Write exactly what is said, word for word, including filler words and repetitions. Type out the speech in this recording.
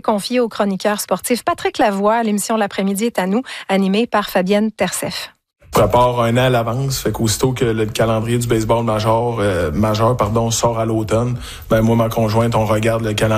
confiée au chroniqueur sportif Patrick Lavoie. L'émission L'après-midi est à nous, animée par Fabienne Tersef. On prépare un an à l'avance, fait qu'aussitôt que le calendrier du baseball majeur, euh, majeur pardon, sort à l'automne, ben moi, ma conjointe, on regarde le calendrier